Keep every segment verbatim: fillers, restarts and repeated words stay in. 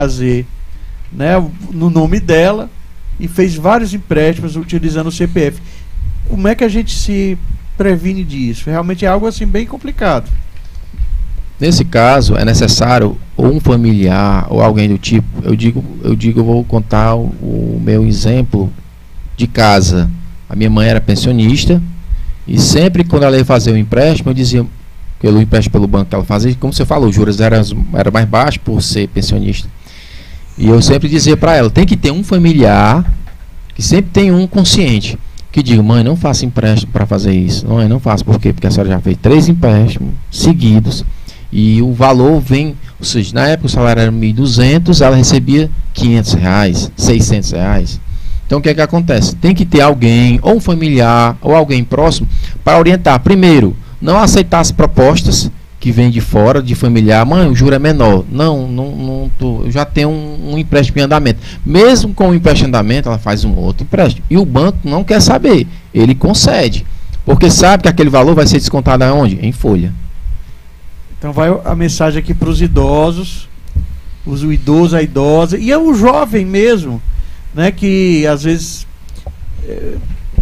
fazer, né, no nome dela e fez vários empréstimos utilizando o C P F. Como é que a gente se previne disso? Realmente é algo assim bem complicado. Nesse caso, é necessário ou um familiar ou alguém do tipo. Eu digo, eu digo, eu vou contar o, o meu exemplo de casa. A minha mãe era pensionista e sempre quando ela ia fazer o empréstimo, eu dizia, pelo empréstimo pelo banco que ela fazia, como você falou, os juros eram era mais baixos por ser pensionista. E eu sempre dizia para ela, tem que ter um familiar, que sempre tem um consciente, que diga, mãe, não faça empréstimo para fazer isso. Mãe, não faça, por quê? Porque a senhora já fez três empréstimos seguidos e o valor vem, ou seja, na época o salário era mil e duzentos, ela recebia quinhentos reais, seiscentos reais. Então o que é que acontece? Tem que ter alguém, ou um familiar, ou alguém próximo, para orientar. Primeiro, não aceitar as propostas que vêm de fora, de familiar. Mãe, o juro é menor. Não, não, não tô, eu já tenho um, um empréstimo em andamento. Mesmo com o empréstimo em andamento, ela faz um outro empréstimo. E o banco não quer saber. Ele concede. Porque sabe que aquele valor vai ser descontado aonde? Em folha. Então vai a mensagem aqui para os idosos, os, o idoso, a idosa, e é o jovem mesmo, né, que às vezes... É,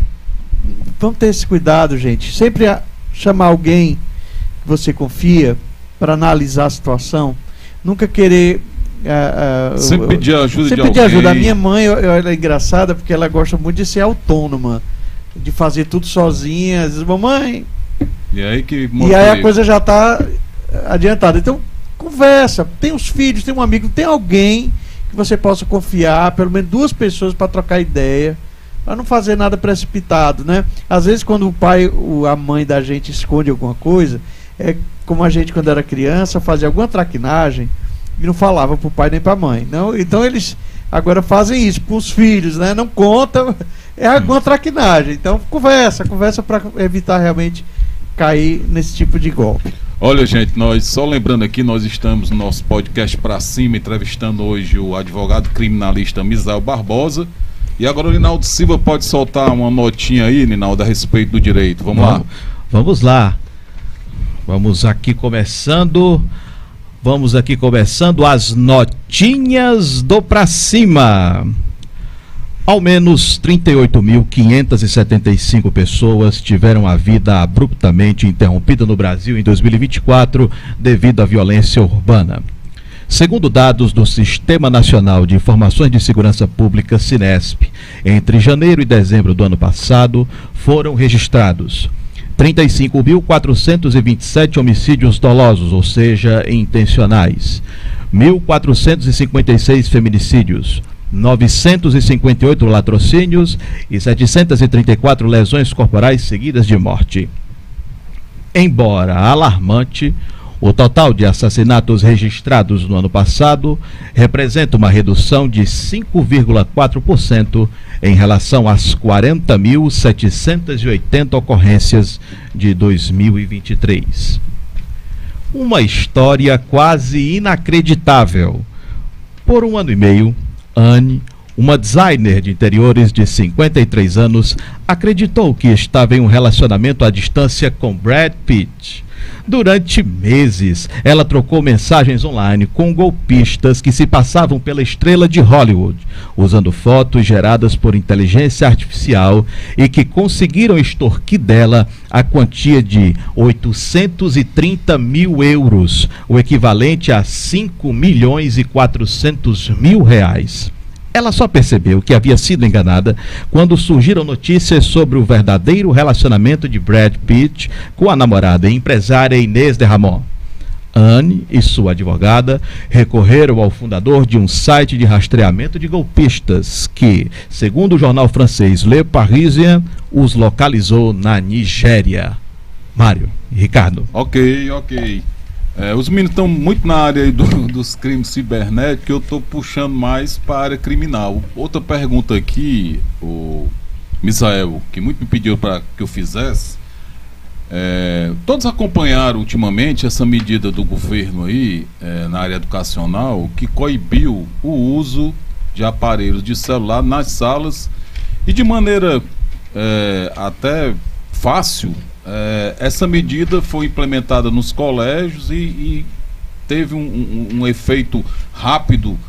vamos ter esse cuidado, gente. Sempre a, chamar alguém que você confia para analisar a situação. Nunca querer... Uh, uh, sempre pedir ajuda sempre de pedir alguém. ajuda. A minha mãe, eu, eu, ela é engraçada porque ela gosta muito de ser autônoma, de fazer tudo sozinha. Às vezes, mamãe... E aí, que e aí a coisa já está adiantada. Então, conversa. Tem os filhos, tem um amigo, tem alguém que você possa confiar, pelo menos duas pessoas para trocar ideia, para não fazer nada precipitado, né? Às vezes quando o pai ou a mãe da gente esconde alguma coisa, é como a gente quando era criança fazia alguma traquinagem e não falava para o pai nem para a mãe, não? Então eles agora fazem isso com os filhos, né? Não conta, é alguma traquinagem. Então conversa, conversa para evitar realmente cair nesse tipo de golpe. Olha, gente, nós só lembrando aqui, nós estamos no nosso podcast Pra Cima, entrevistando hoje o advogado criminalista Misael Barbosa. E agora o Ninaldo Silva pode soltar uma notinha aí, Ninaldo, a respeito do direito. Vamos vamos, lá. Vamos lá. Vamos aqui começando. Vamos aqui começando as notinhas do Pra Cima. Ao menos trinta e oito mil quinhentas e setenta e cinco pessoas tiveram a vida abruptamente interrompida no Brasil em dois mil e vinte e quatro devido à violência urbana. Segundo dados do Sistema Nacional de Informações de Segurança Pública, Sinesp, entre janeiro e dezembro do ano passado, foram registrados trinta e cinco mil quatrocentos e vinte e sete homicídios dolosos, ou seja, intencionais, mil quatrocentos e cinquenta e seis feminicídios, novecentos e cinquenta e oito latrocínios e setecentas e trinta e quatro lesões corporais seguidas de morte. Embora alarmante, o total de assassinatos registrados no ano passado representa uma redução de cinco vírgula quatro por cento em relação às quarenta mil setecentas e oitenta ocorrências de dois mil e vinte e três. Uma história quase inacreditável. Por um ano e meio, Anne, uma designer de interiores de cinquenta e três anos, acreditou que estava em um relacionamento à distância com Brad Pitt. Durante meses, ela trocou mensagens online com golpistas que se passavam pela estrela de Hollywood, usando fotos geradas por inteligência artificial e que conseguiram extorquir dela a quantia de oitocentos e trinta mil euros, o equivalente a cinco milhões e quatrocentos mil reais. Ela só percebeu que havia sido enganada quando surgiram notícias sobre o verdadeiro relacionamento de Brad Pitt com a namorada e empresária Inês de Ramon. Anne e sua advogada recorreram ao fundador de um site de rastreamento de golpistas que, segundo o jornal francês Le Parisien, os localizou na Nigéria. Mário e Ricardo. Ok, ok. É, os meninos estão muito na área aí do, dos crimes cibernéticos, eu estou puxando mais para a área criminal. Outra pergunta aqui, o Misael, que muito me pediu para que eu fizesse. É, todos acompanharam ultimamente essa medida do governo aí, é, na área educacional, que coibiu o uso de aparelhos de celular nas salas e de maneira é, até fácil. É, essa medida foi implementada nos colégios e, e teve um, um, um efeito rápido